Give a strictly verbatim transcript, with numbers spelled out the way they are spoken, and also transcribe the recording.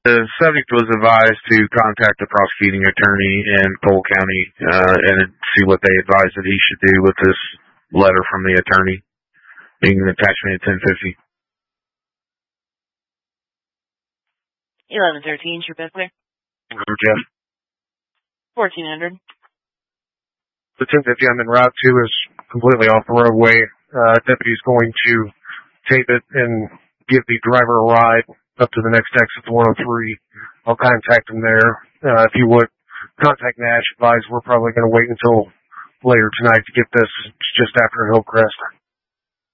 The subject was advised to contact the prosecuting attorney in Cole County uh, and see what they advise that he should do with this letter from the attorney, being an attachment at ten fifty. eleven thirteen, your best clear. Jeff. fourteen hundred. The ten fifty I'm en route to is completely off the roadway. Uh, deputy's going to tape it and give the driver a ride up to the next exit to one oh three. I'll contact him there. Uh, if you would, contact Nash. Advise we're probably going to wait until later tonight to get this. It's just after Hillcrest.